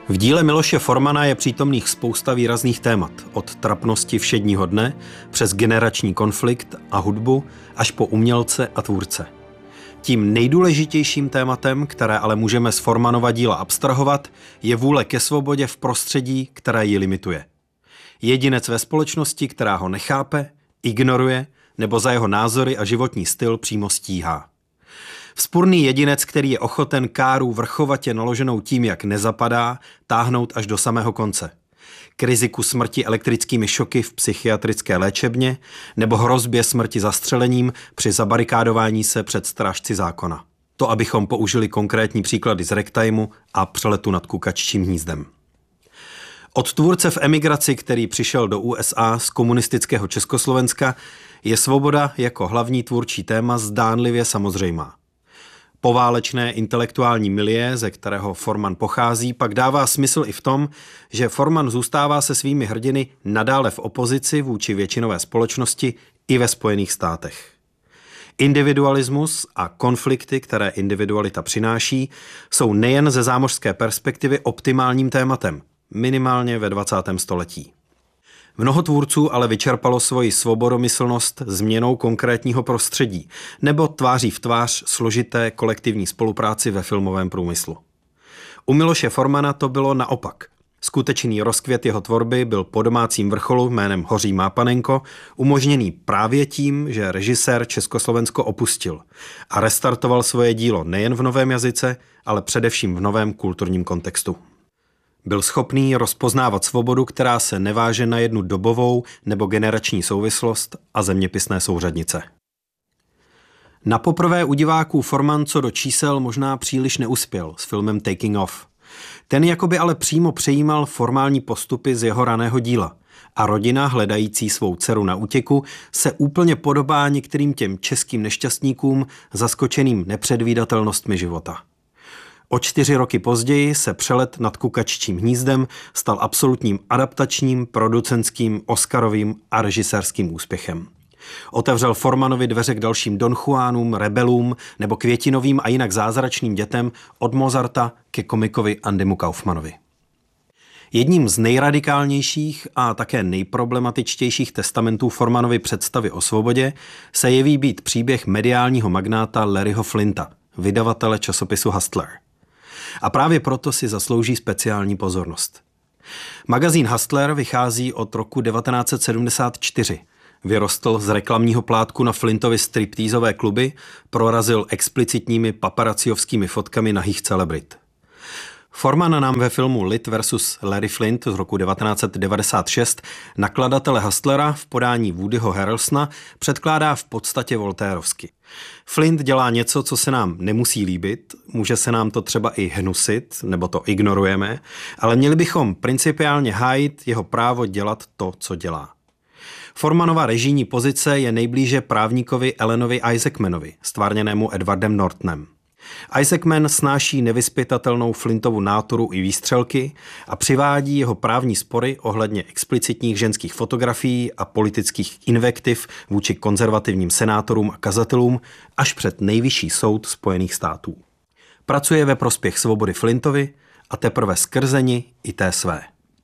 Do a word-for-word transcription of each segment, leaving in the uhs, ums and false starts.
V díle Miloše Formana je přítomných spousta výrazných témat, od trapnosti všedního dne přes generační konflikt a hudbu až po umělce a tvůrce. Tím nejdůležitějším tématem, které ale můžeme z Formanova díla abstrahovat, je vůle ke svobodě v prostředí, které ji limituje. Jedinec ve společnosti, která ho nechápe, ignoruje nebo za jeho názory a životní styl přímo stíhá. Vzpurný jedinec, který je ochoten káru vrchovatě naloženou tím, jak nezapadá, táhnout až do samého konce. K riziku smrti elektrickými šoky v psychiatrické léčebně nebo hrozbě smrti zastřelením při zabarikádování se před strážci zákona. To, abychom použili konkrétní příklady z Ragtimeu a Přeletu nad kukaččím hnízdem. Od tvůrce v emigraci, který přišel do U S A z komunistického Československa, je svoboda jako hlavní tvůrčí téma zdánlivě samozřejmá. Poválečné intelektuální milie, ze kterého Forman pochází, pak dává smysl i v tom, že Forman zůstává se svými hrdiny nadále v opozici vůči většinové společnosti i ve Spojených státech. Individualismus a konflikty, které individualita přináší, jsou nejen ze zámořské perspektivy optimálním tématem, minimálně ve dvacátém století. Mnoho tvůrců ale vyčerpalo svoji svobodomyslnost změnou konkrétního prostředí nebo tváří v tvář složité kolektivní spolupráci ve filmovém průmyslu. U Miloše Formana to bylo naopak. Skutečný rozkvět jeho tvorby byl po domácím vrcholu jménem Hoří má panenko umožněný právě tím, že režisér Československo opustil a restartoval svoje dílo nejen v novém jazyce, ale především v novém kulturním kontextu. Byl schopný rozpoznávat svobodu, která se neváže na jednu dobovou nebo generační souvislost a zeměpisné souřadnice. Na poprvé u diváků Forman co do čísel možná příliš neuspěl s filmem Taking Off. Ten jakoby ale přímo přejímal formální postupy z jeho raného díla a rodina, hledající svou dceru na útěku, se úplně podobá některým těm českým nešťastníkům zaskočeným nepředvídatelnostmi života. O čtyři roky později se Přelet nad kukaččím hnízdem stal absolutním adaptačním, producentským, oscarovým a režisérským úspěchem. Otevřel Formanovi dveře k dalším Don Juanům, Rebelům nebo květinovým a jinak zázračným dětem od Mozarta ke komikovi Andymu Kaufmanovi. Jedním z nejradikálnějších a také nejproblematičtějších testamentů Formanovy představy o svobodě se jeví být příběh mediálního magnáta Larryho Flinta, vydavatele časopisu Hustler. A právě proto si zaslouží speciální pozornost. Magazín Hustler vychází od roku devatenáct set sedmdesát čtyři. Vyrostl z reklamního plátku na Flintovy striptýzové kluby, prorazil explicitními paparaciovskými fotkami nahých celebrit. Forman nám ve filmu Lid versus Larry Flynt z roku devatenáct set devadesát šest nakladatele Hustlera v podání Woodyho Harrelsona předkládá v podstatě voltairovsky. Flynt dělá něco, co se nám nemusí líbit, může se nám to třeba i hnusit, nebo to ignorujeme, ale měli bychom principiálně hájit jeho právo dělat to, co dělá. Formanova režijní pozice je nejblíže právníkovi Allenovi Isaacmanovi, stvárněnému Edwardem Nortonem. Isaacman snáší nevyzpytatelnou Flintovu náturu i výstřelky a přivádí jeho právní spory ohledně explicitních ženských fotografií a politických invektiv vůči konzervativním senátorům a kazatelům až před nejvyšší soud Spojených států. Pracuje ve prospěch svobody Flintovi a teprve skrze ni i té své.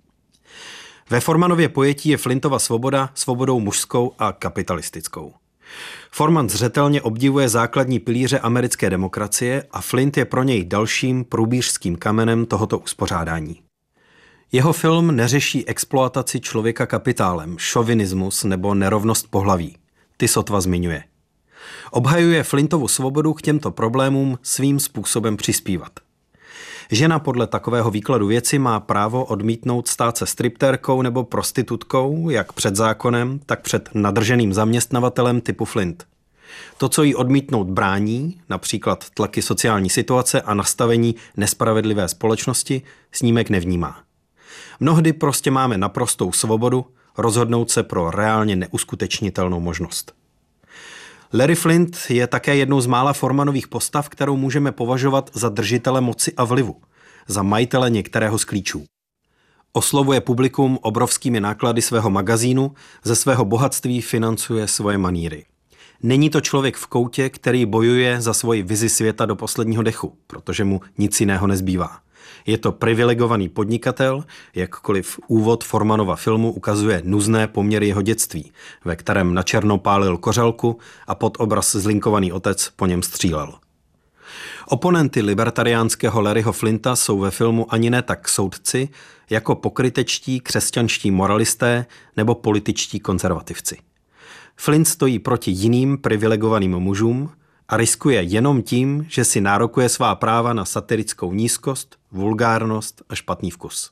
Ve Formanově pojetí je Flintova svoboda svobodou mužskou a kapitalistickou. Forman zřetelně obdivuje základní pilíře americké demokracie a Flint je pro něj dalším průbířským kamenem tohoto uspořádání. Jeho film neřeší exploataci člověka kapitálem, šovinismus nebo nerovnost pohlaví. Ty sotva zmiňuje. Obhajuje Flintovu svobodu k těmto problémům svým způsobem přispívat. Žena podle takového výkladu věci má právo odmítnout stát se striptérkou nebo prostitutkou, jak před zákonem, tak před nadrženým zaměstnavatelem typu Flint. To, co jí odmítnout brání, například tlaky sociální situace a nastavení nespravedlivé společnosti, snímek nevnímá. Mnohdy prostě máme naprostou svobodu rozhodnout se pro reálně neuskutečnitelnou možnost. Larry Flynt je také jednou z mála Formanových postav, kterou můžeme považovat za držitele moci a vlivu, za majitele některého z klíčů. Oslovuje publikum obrovskými náklady svého magazínu, ze svého bohatství financuje svoje maníry. Není to člověk v koutě, který bojuje za svoji vizi světa do posledního dechu, protože mu nic jiného nezbývá. Je to privilegovaný podnikatel, jakkoliv úvod Formanova filmu ukazuje nuzné poměry jeho dětství, ve kterém načerno pálil kořalku a pod obraz zlinkovaný otec po něm střílel. Oponenty libertariánského Larryho Flinta jsou ve filmu ani ne tak soudci, jako pokrytečtí křesťanští moralisté nebo političtí konzervativci. Flint stojí proti jiným privilegovaným mužům a riskuje jenom tím, že si nárokuje svá práva na satirickou nízkost, vulgárnost a špatný vkus.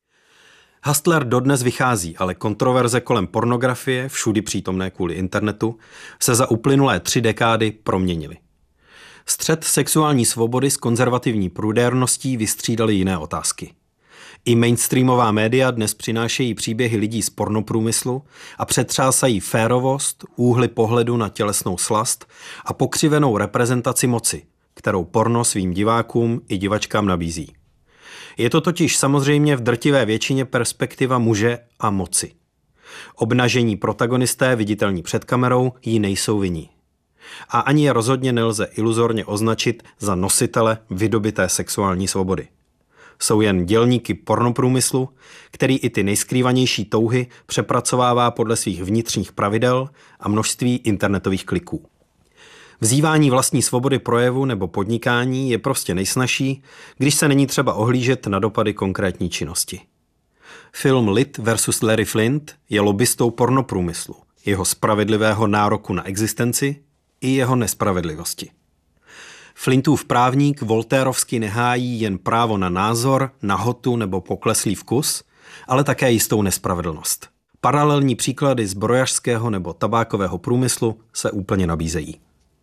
Hustler dodnes vychází, ale kontroverze kolem pornografie, všudy přítomné kvůli internetu, se za uplynulé tři dekády proměnily. Střet sexuální svobody s konzervativní prudérností vystřídaly jiné otázky. I mainstreamová média dnes přinášejí příběhy lidí z pornoprůmyslu a přetřásají férovost, úhly pohledu na tělesnou slast a pokřivenou reprezentaci moci, kterou porno svým divákům i divačkám nabízí. Je to totiž samozřejmě v drtivé většině perspektiva muže a moci. Obnažení protagonisté viditelní před kamerou jí nejsou vinní. A ani je rozhodně nelze iluzorně označit za nositele vydobyté sexuální svobody. Jsou jen dělníky pornoprůmyslu, který i ty nejskrývanější touhy přepracovává podle svých vnitřních pravidel a množství internetových kliků. Vzývání vlastní svobody projevu nebo podnikání je prostě nejsnažší, když se není třeba ohlížet na dopady konkrétní činnosti. Film Lit versus Larry Flint je lobbystou pornoprůmyslu, jeho spravedlivého nároku na existenci i jeho nespravedlivosti. Flintův právník voltairovsky nehájí jen právo na názor, nahotu nebo pokleslý vkus, ale také jistou nespravedlnost. Paralelní příklady zbrojařského nebo tabákového průmyslu se úplně nabízejí.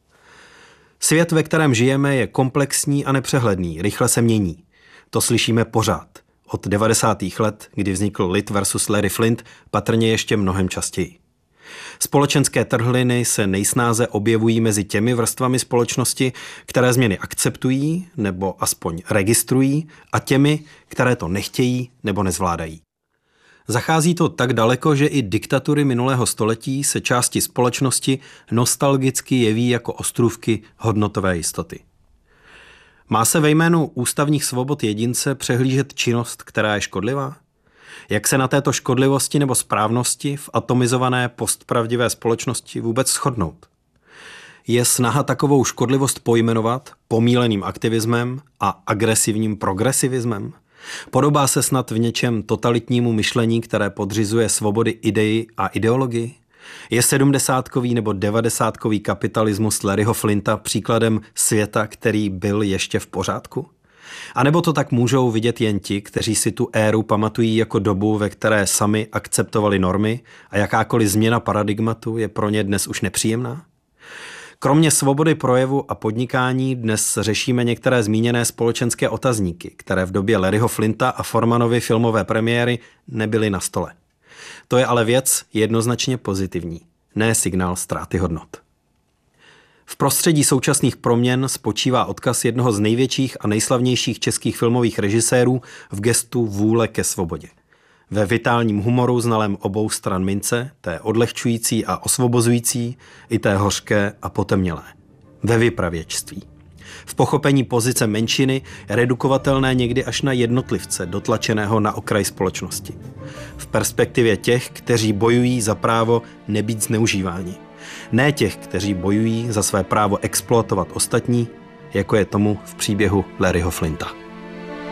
Svět, ve kterém žijeme, je komplexní a nepřehledný, rychle se mění. To slyšíme pořád. Od devadesátých let, kdy vznikl Lit versus Larry Flint, patrně ještě mnohem častěji. Společenské trhliny se nejsnáze objevují mezi těmi vrstvami společnosti, které změny akceptují nebo aspoň registrují, a těmi, které to nechtějí nebo nezvládají. Zachází to tak daleko, že i diktatury minulého století se části společnosti nostalgicky jeví jako ostrůvky hodnotové jistoty. Má se ve jménu ústavních svobod jedince přehlížet činnost, která je škodlivá? Jak se na této škodlivosti nebo správnosti v atomizované postpravdivé společnosti vůbec shodnout? Je snaha takovou škodlivost pojmenovat pomíleným aktivismem a agresivním progresivismem? Podobá se snad v něčem totalitnímu myšlení, které podřizuje svobody ideji a ideologii? Je sedmdesátkový nebo devadesátkový kapitalismus Larryho Flinta příkladem světa, který byl ještě v pořádku? A nebo to tak můžou vidět jen ti, kteří si tu éru pamatují jako dobu, ve které sami akceptovali normy a jakákoliv změna paradigmatu je pro ně dnes už nepříjemná? Kromě svobody projevu a podnikání dnes řešíme některé zmíněné společenské otazníky, které v době Larryho Flinta a Formanovy filmové premiéry nebyly na stole. To je ale věc jednoznačně pozitivní, ne signál ztráty hodnot. V prostředí současných proměn spočívá odkaz jednoho z největších a nejslavnějších českých filmových režisérů v gestu vůle ke svobodě. Ve vitálním humoru znalém obou stran mince, té odlehčující a osvobozující, i té hořké a potemnělé. Ve vypravěčství. V pochopení pozice menšiny, redukovatelné někdy až na jednotlivce, dotlačeného na okraj společnosti. V perspektivě těch, kteří bojují za právo nebýt zneužíváni. Ne těch, kteří bojují za své právo exploatovat ostatní, jako je tomu v příběhu Larryho Flinta.